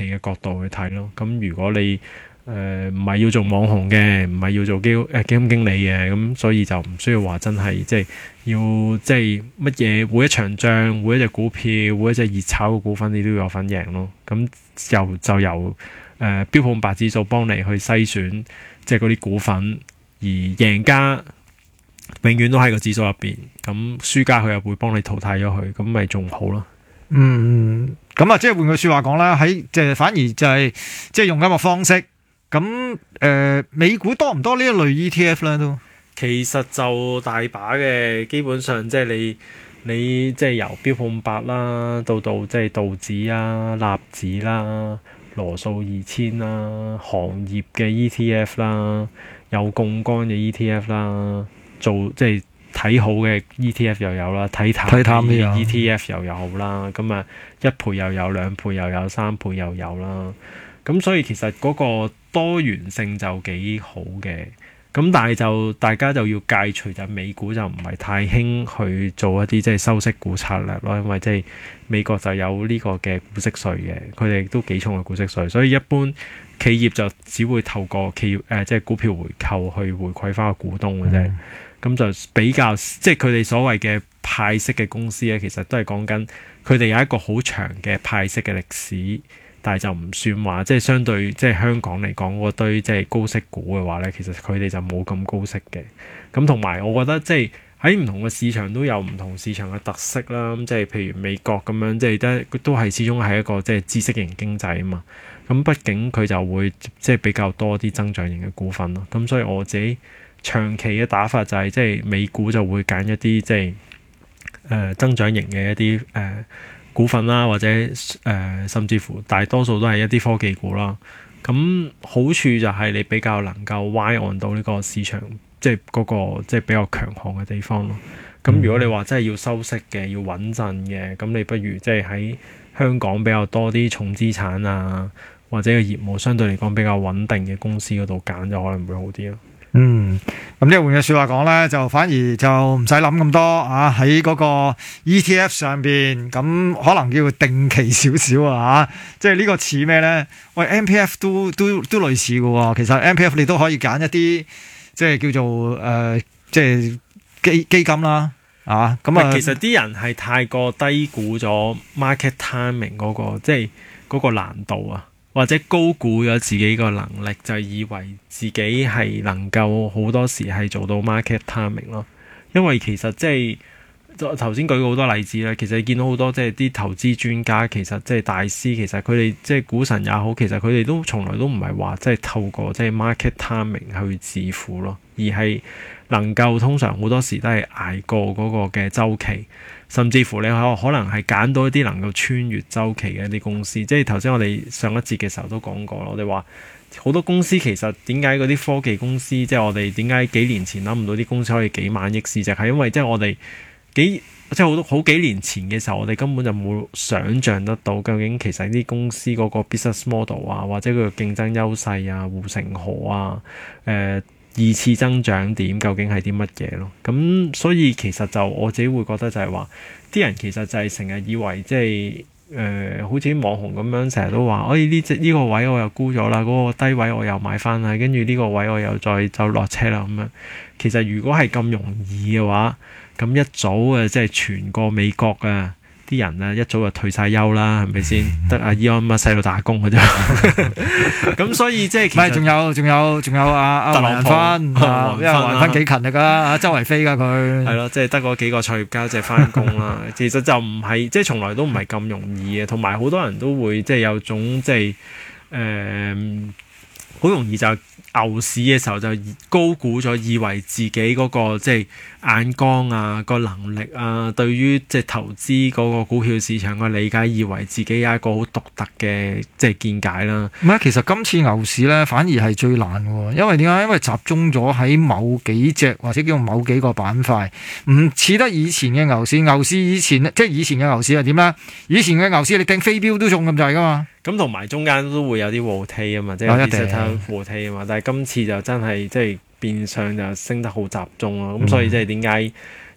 期嘅角度去睇咯。咁如果你唔係要做網紅嘅，唔係要做基金經理嘅，咁所以就唔需要話真係即係要即係乜嘢每一場仗、每一隻股票、每一隻熱炒嘅股份，你都要有份贏咯。咁就由標普500指數幫你去篩選即係嗰啲股份，而贏家永遠都喺個指數入邊，咁輸家佢又會幫你淘汰咗佢，咁咪仲好咯。 咁啊，即係換句說話講啦，喺即係反而就係即係用咁嘅方式。咁美股多唔多呢一類 ETF 咧？都其實就大把嘅，基本上即係你即係由標普500啦，到即係道指啊、納指啦、羅素2000啦、行業嘅 ETF 啦、有槓桿嘅 ETF 啦，做即係睇好嘅 ETF 又有啦，睇淡嘅 ETF 又有啦，咁啊1倍又有，2倍又有，3倍又有啦。咁所以其實嗰個多元性就幾好嘅，咁但係就大家就要戒除就美股就唔係太興去做一啲即係收息股策略咯，因為即係美國就有呢個嘅股息稅嘅，佢哋都幾重嘅股息稅，所以一般企業就只會透過即係股票回購去回饋翻個股東嘅啫。咁就比較即係佢哋所謂嘅派息嘅公司咧，其實都係講緊佢哋有一個好長嘅派息嘅歷史。但係就唔算話，即係相對即係香港嚟講嗰堆即係高息股嘅話咧，其實佢哋就冇咁高息嘅。咁同埋我覺得即係喺唔同嘅市場都有唔同市場嘅特色啦。咁即係譬如美國咁樣，即係都係始終係一個即係知識型經濟啊嘛。咁畢竟佢就會即係比較多啲增長型嘅股份咯。咁所以我自己長期嘅打法就係即係美股就會揀一啲即係增長型嘅一啲股份啦，或者甚至乎大多數都係一啲科技股啦。咁好處就係你比較能夠 Y 按到呢個市場，即係嗰個即係比較強項嘅地方咯。咁如果你話真係要收息嘅，要穩陣嘅，咁你不如即係喺香港比較多啲重資產啊，或者個業務相對嚟講比較穩定嘅公司嗰度揀，就可能會好啲咯。 咁即係換句説話講咧，就反而就唔使諗咁多啊！喺嗰個 ETF 上邊，咁可能要定期少少啊！即係呢個似咩咧？喂 MPF 都類似嘅喎。其實 MPF 你都可以揀一啲即係叫做即係基金啦啊！咁啊， 其實啲人係太過低估咗 market timing 嗰個即係嗰個難度啊。或者高估咗自己個能力，就以為自己係能夠好多時係做到 market timing 咯。因為其實即係頭先舉過好多例子啦，其實你見到好多即係啲投資專家，其實即係大師，其實佢哋即係股神也好，其實佢哋都從來都唔係話即係透過即係 market timing 去致富咯，而係能夠通常好多時都係捱過嗰個嘅週期。甚至乎你可能係揀到一啲能夠穿越週期嘅一啲公司，即係頭先我哋上一節嘅時候都講過，我哋話好多公司其實點解嗰啲科技公司，即係我哋點解幾年前諗唔到啲公司可以幾萬億市值，係因為即係我哋即係好幾年前嘅時候，我哋根本就冇想像得到究竟其實啲公司嗰個 business model 啊，或者佢嘅競爭優勢啊、護城河啊、二次增長點究竟係啲乜嘢咯？咁所以其實就我自己會覺得就係話，啲人其實就係成日以為即係好似網紅咁樣，成日都話，呢個位我又沽咗啦，嗰個低位我又買翻啦，跟住呢個位我又再就落車啦咁樣。其實如果係咁容易嘅話，咁一早即係全個美國啊！啲人啊，一早就退晒休啦，係咪先？得阿伊安乜細路打工嘅啫。咁所以即係其實仲有阿黃仁勳，因為黃仁勳幾勤力㗎，周圍飛㗎佢。係咯，即係得嗰幾個創業家即係翻工啦。其實就唔係，即係從來都唔係咁容易嘅。同埋好多人都會即係有種即係好容易就牛市嘅時候就高估咗，以為自己嗰個即係眼光啊、個能力啊，對於即係投資嗰個股票市場嘅理解，以為自己有一個好獨特嘅即係見解啦。 唔係，其實今次牛市咧反而係最難喎，因為點解？因為集中咗喺某幾隻或者叫某幾個板塊，唔似得以前嘅牛市。牛市以前即係以前嘅牛市係點咧？以前嘅牛市你掟飛鏢都中咁滯㗎嘛。 咁同埋中間都會有啲和梯啊嘛，即係有啲和梯啊嘛。但係今次就真係即係變相就升得好集中咯。咁所以即係點解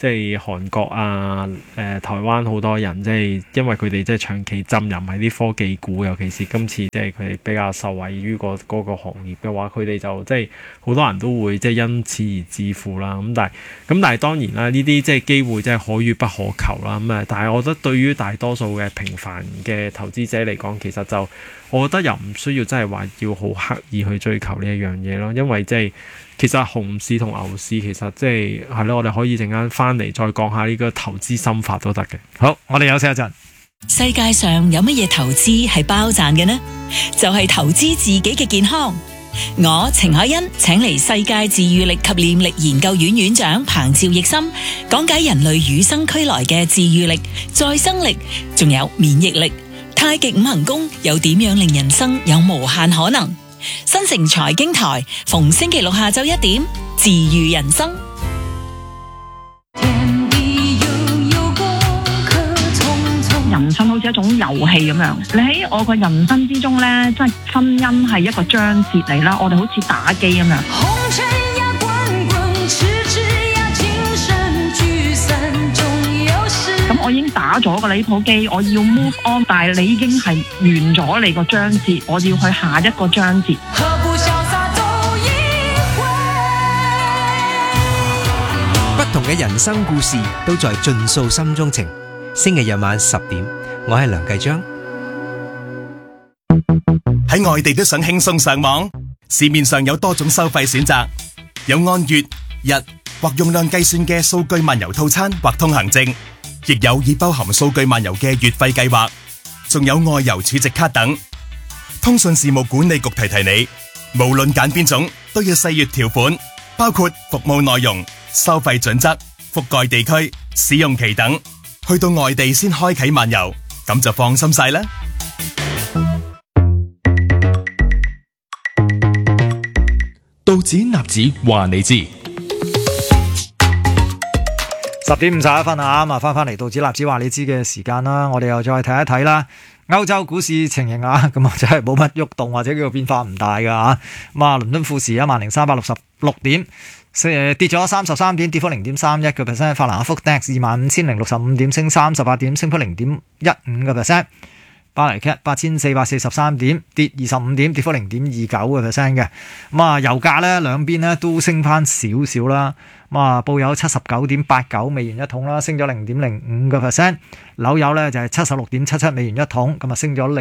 即係韓國啊、台灣好多人，即係因為佢哋即係長期浸淫喺啲科技股，尤其是今次即係佢哋比較受惠於嗰個行業嘅話，佢哋就即係好多人都會即係因此而致富啦。咁但係當然啦，呢啲即係機會即係可遇不可求啦。但係我覺得對於大多數嘅平凡嘅投資者嚟講，其實就我覺得又唔需要真係話要好刻意去追求呢一樣嘢咯，因為即係其實熊市同牛市其實即係咯，我哋可以陣間翻嚟再講下呢個投資心法都得嘅。 好，我哋休息一陣。 世界上有乜嘢投資係包賺嘅呢？就係投資自己嘅健康。我程海欣請嚟世界治愈力及念力研究院院長彭趙奕森講解人類與生俱來嘅治愈力、再生力，仲有免疫力。太極五行功又點樣令人生有無限可能？新城財經台逢星期六下晝1點，治愈人生。 人生好似一種遊戲咁樣，你喺我個人生之中呢，即係婚姻係一個章節嚟啦，我哋好似打機咁樣。咁我已經打咗個呢鋪機，我要 move on， 但係你已經係完咗你個章節，我要去下一個章節。 不同嘅人生故事都在盡訴心中情。星期日晚10點，我係梁繼章。 喺外地都想輕鬆上網，市面上有多種收費選擇，有按月、日或用量計算嘅數據漫遊套餐或通行證，亦有已包含數據漫遊嘅月費計劃，仲有外遊儲值卡等。通訊事務管理局提你，無論揀邊種都要細閱條款，包括服務內容、收費準則、覆蓋地區、使用期等。去到外地先開啟漫遊，咁就放心晒啦。 道指納指話你知 10:51啊，咁啊翻嚟道指納指話你知嘅時間啦，我哋又再睇一睇啦。歐洲股市情形啊，咁啊真係冇乜喐動或者叫做變化唔大噶吓。咁啊，倫敦富時10,366點。跌咗33點，跌幅0.31%。法蘭克福 DAX 25,065點，升38點，升幅0.15%。巴黎 CAC 8,443點，跌25點，跌幅0.29%嘅。咁啊，油價咧兩邊咧都升翻少少啦。咁啊，布油79.89美元一桶啦，升咗0.05%。紐油咧就係76.77美元一桶，咁啊升咗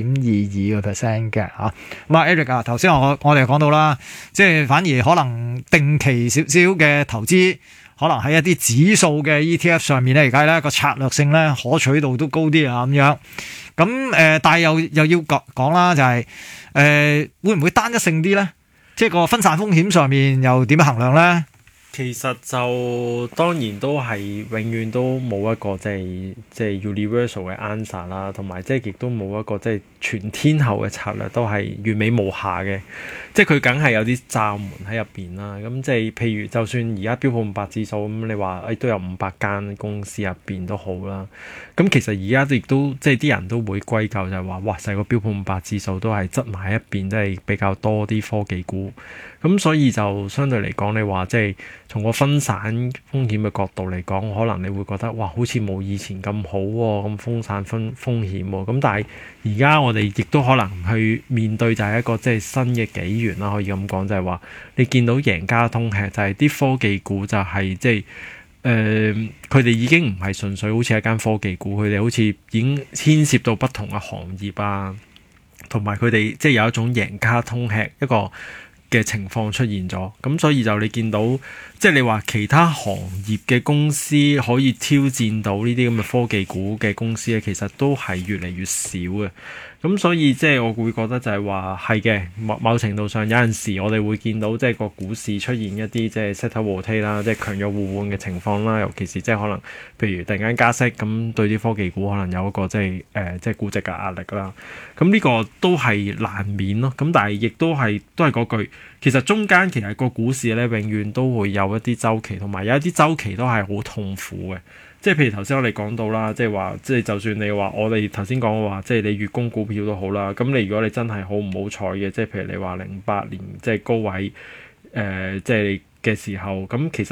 0.22%嘅嚇。咁啊 Eric 啊，頭先我哋講到啦，即係反而可能定期少少嘅投資，可能喺一啲指數嘅 ETF 上面咧，而家咧個策略性咧可取度都高啲啊咁樣。咁但係又要講啦，就係會唔會單一性啲咧？即係個分散風險上面又點樣衡量咧？ 其實就當然都係永遠都冇一個即係 universal 嘅 answer 啦，同埋即係亦都冇一個即係全天候嘅策略都係完美無瑕嘅，即係佢梗係有啲罩門喺入邊啦。咁即係譬如就算而家標普500指數咁，你話都有500間公司入邊都好啦。咁其實而家亦都即係啲人都會歸咎就係話，哇！成個標普500指數都係側埋一邊，即係比較多啲科技股。咁所以就相對嚟講，你話即係從個分散風險嘅角度嚟講，可能你會覺得哇，好似冇以前咁好喎，咁分散風險喎。咁但係而家我哋亦都可能去面對就係一個即係新嘅紀元啦，可以咁講，就係話你見到贏家通吃，就係啲科技股就係即係佢哋已經唔係純粹好似一間科技股，佢哋好似已經牽涉到不同嘅行業啊，同埋佢哋即係有一種贏家通吃一個嘅情況出現咗，咁所以就你見到，即係你話其他行業嘅公司可以挑戰到呢啲咁嘅科技股嘅公司咧，其實都係越嚟越少嘅。咁所以即係我會覺得就係話係嘅，某程度上有陣時我哋會見到即係個股市出現一啲即係 sector volatility 啦，即係強弱互換嘅情況啦。尤其是即係可能譬如突然間加息，咁對啲科技股可能有一個即係估值嘅壓力啦。咁呢個都係難免咯。咁但係亦都係嗰句，其實中間其實個股市咧永遠都會有一啲週期，同埋有一啲週期都係好痛苦嘅。即係譬如頭先我哋講到啦，即係話，即係就算你話我哋頭先講嘅話，即係你月供股票都好啦。咁你如果你真係好唔好彩嘅，即係譬如你話08年即係高位即係嘅時候，咁其實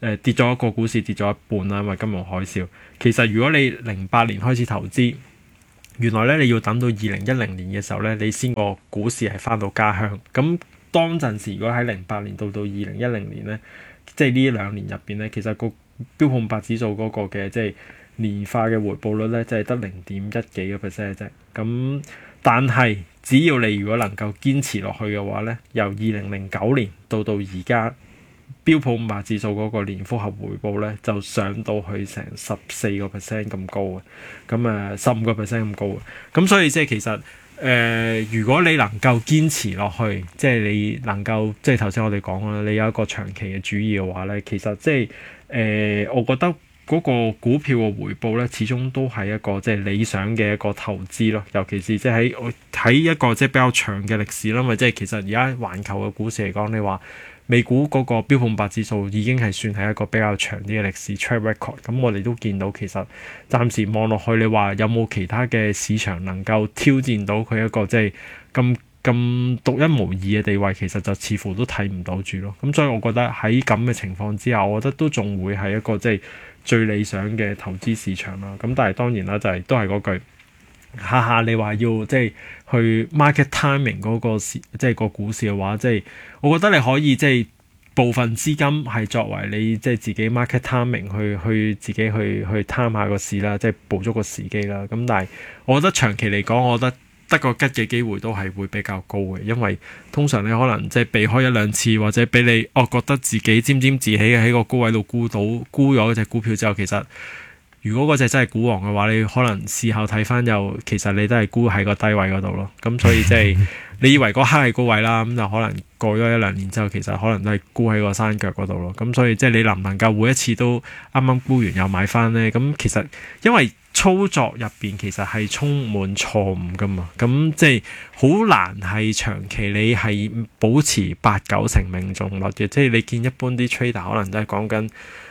跌咗個股市跌咗一半啦，因為金融海嘯。其實如果你08年開始投資，原來咧你要等到2010年嘅時候咧，你先個股市係翻到家鄉。咁當陣時如果喺08年到2010年咧，即係呢2年入邊咧，其實個標普500指數嗰個嘅即係年化嘅回報率咧，即係得0.1幾個 percent 嘅啫。咁但係只要你如果能夠堅持落去嘅話咧，由2009年到而家，標普500指數嗰個年複合回報咧就上到去成14%咁高嘅，咁15% 咁高嘅。咁所以即係其實如果你能夠堅持落去，即係你能夠即係頭先我哋講啦，你有一個長期嘅主義嘅話咧，其實即係我覺得嗰個股票嘅回報咧，始終都係一個即係理想嘅一個投資咯。尤其是即係喺一個即係比較長嘅歷史啦，因為即係其實而家環球嘅股市嚟講，你話美股嗰個標普500指數已經係算係一個比較長啲嘅歷史 track record。咁我哋都見到其實暫時望落去，你話有冇其他嘅市場能夠挑戰到佢一個即係咁獨一無二嘅地位，其實就似乎都睇唔到住咯。咁所以我覺得喺咁嘅情況之下，我覺得都仲會係一個即係最理想嘅投資市場啦。咁但係當然啦，就係都係嗰句，下下你話要即係去 market timing 嗰個市，即係個股市嘅話，即係我覺得你可以即係部分資金係作為你即係自己 market timing 去自己去貪下個市啦，即係捕捉個時機啦。咁但係我覺得長期嚟講，我覺得得個吉嘅機會都係會比較高嘅，因為通常你可能即係避開一兩次，或者俾你覺得自己沾沾自喜嘅喺個高位度沽咗隻股票之後，其實如果嗰隻真係股王嘅話，你可能事後睇翻又其實你都係沽喺個低位嗰度咯。咁所以即係你以為嗰刻係高位啦，咁就可能過咗一兩年之後，其實可能都係沽喺個山腳嗰度咯。咁所以即係你能唔能夠每一次都啱啱沽完又買翻呢？咁其實因為操作入邊其實係充滿錯誤噶嘛，咁即係好難係長期你係保持8-9成命中率嘅，即係你見一般啲 trader 可能都係講緊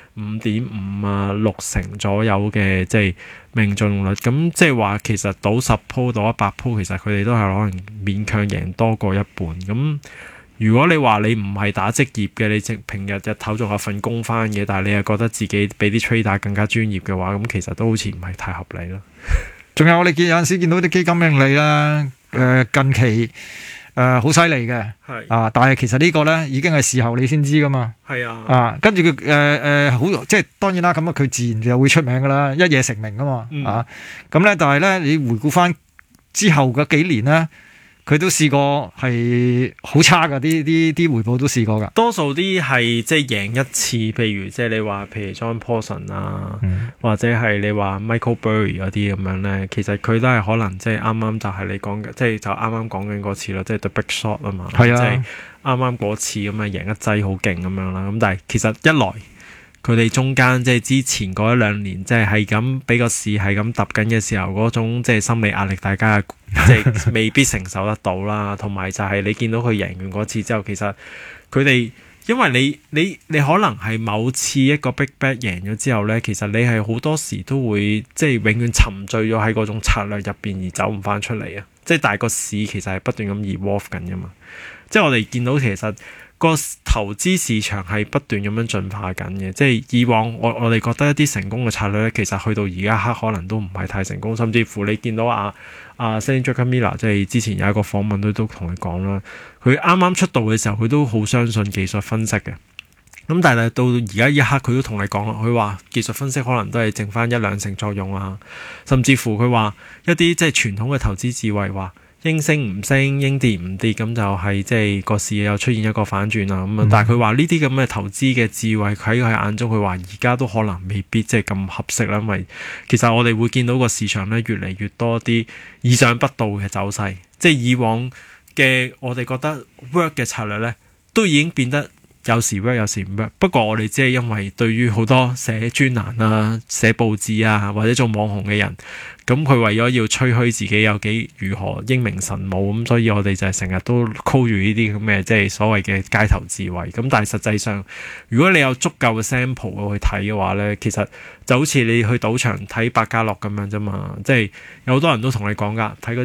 5.5啊6成左右嘅即係命中率，咁即係話其實賭10鋪賭100鋪，其實佢哋都係可能勉強贏多過一半。咁如果你話你唔係打職業嘅，你平日頭仲有份工返嘅，但係你又覺得自己比啲 trader 更加專業嘅話，咁其實都好似唔係太合理咯。 仲有我哋有陣時見到啲基金經理啦，近期好犀利嘅，但係其實呢個咧已經係事後你先知噶嘛。係啊，跟住佢好即係當然啦，咁佢自然就會出名噶啦，一夜成名噶嘛。咁咧，但係咧你回顧翻之後嗰幾年咧，佢都試過係好差噶，啲回報都試過噶。多數啲係即係贏一次，譬如即係你話譬如 John Paulson 啊，或者係你話 Michael Burry 嗰啲咁樣咧，其實佢都係可能即係啱啱就係你講嘅，即係就啱啱講緊嗰次咯，即係 The Big Short 啊嘛，即係啱啱嗰次咁啊贏一劑好勁咁樣啦。咁但係其實一來佢哋中間即係之前嗰一兩年即係咁俾個市係咁揼緊嘅時候，嗰種即係心理壓力，大家即係未必承受得到啦。同埋就係你見到佢贏完嗰次之後，其實佢哋因為你可能係某次一個 big bet 贏咗之後咧，其實你係好多時都會即係永遠沉醉咗喺嗰種策略入邊而走唔翻出嚟啊！即係但係個市其實係不斷咁 evolve 緊噶嘛。即係我哋見到其實個投資市場係不斷咁樣進化緊嘅，即係以往我哋覺得一啲成功嘅策略咧，其實去到而家可能都唔係太成功，甚至乎你見到Sandy Druckenmiller 即係之前有一個訪問都同佢講啦，佢啱啱出道嘅時候佢都好相信技術分析嘅，咁但係到而家一刻佢都同你講啦，佢話技術分析可能都係剩翻1-2成作用啊，甚至乎佢話一啲即係傳統嘅投資智慧話應升唔升，應跌唔跌，咁就係即係個市又出現一個反轉啦。咁但係佢話呢啲咁嘅投資嘅智慧，喺佢眼中，佢話而家都可能未必即係咁合適啦。因為其實我哋會見到個市場咧越嚟越多啲意想不到嘅走勢，即係以往嘅我哋覺得 work 嘅策略咧，都已經變得有時 work 有時唔 work。不過我哋只係因為對於好多寫專欄啊、寫報紙啊或者做網紅嘅人，咁佢為咗要吹噓自己有幾如何英明神武，咁所以我哋就係成日都 call 住呢啲咁嘅即係所謂嘅街頭智慧。咁但係實際上，如果你有足夠嘅 sample 去睇嘅話咧，其實就好似你去賭場睇百家樂咁樣啫嘛。即係有好多人都同你講噶，睇嗰啲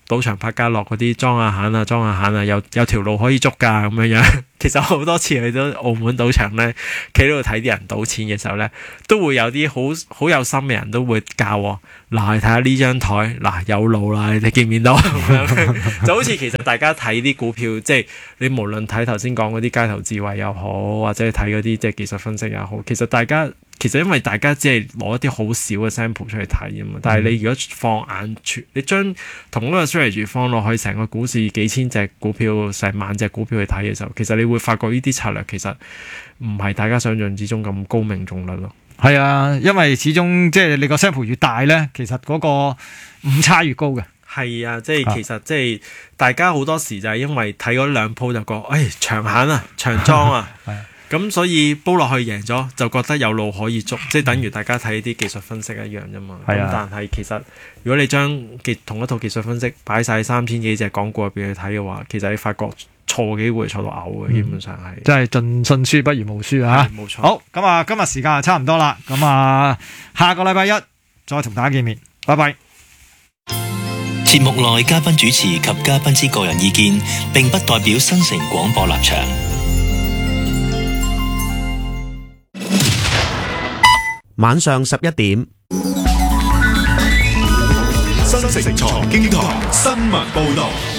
賭場拍家樂嗰啲裝下閒啊，裝下閒啊，有條路可以捉㗎咁樣樣。其實好多次去到澳門賭場咧，企喺度睇啲人賭錢嘅時候咧，都會有啲好有心嘅人都會教我嗱，你睇下呢張台嗱有路啦，你見唔見到咁樣？就好似其實大家睇啲股票，即係你無論睇頭先講嗰啲街頭智慧又好，或者睇嗰啲即係技術分析又好，其實因為大家只係攞一啲好少嘅 sample 出嚟睇啊嘛，但係你如果放眼你將同一個 strategy 放落去成個股市幾千隻股票、成萬隻股票去睇嘅時候，其實你會發覺呢啲策略其實唔係大家想象之中咁高命中率咯。 係啊，因為始終即係你個 sample 越大咧，其實嗰個誤差越高嘅。 係啊，即係其實即係大家好多時就係因為睇嗰兩鋪就覺，長閒啊、長莊啊。咁所以煲落去贏咗，就覺得有路可以捉，即係等於大家睇啲技術分析一樣啫嘛。咁但係其實如果你將同一套技術分析擺晒3000幾隻港股入邊去睇嘅話，其實你發覺錯機會錯到嘔嘅，基本上係。 即係盡信書不如無書啊！ 冇錯。 好，咁啊，今日時間就差唔多啦。咁啊，下個禮拜一再同大家見面，拜拜。 節目內嘉賓主持及嘉賓之個人意見，並不代表新城廣播立場。 晚上11點， 新城財經台新聞報道。